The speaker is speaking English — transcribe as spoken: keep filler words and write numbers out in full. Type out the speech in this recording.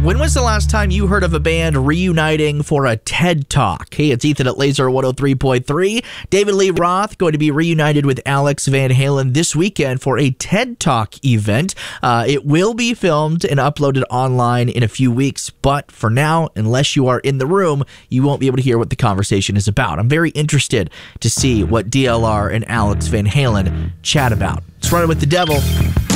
When was the last time you heard of a band reuniting for a TED Talk? Hey, it's Ethan at Laser one oh three point three. David Lee Roth going to be reunited with Alex Van Halen this weekend for a TED Talk event. Uh, it will be filmed and uploaded online in a few weeks, but for now, unless you are in the room, you won't be able to hear what the conversation is about. I'm very interested to see what D L R and Alex Van Halen chat about. It's Running with the Devil.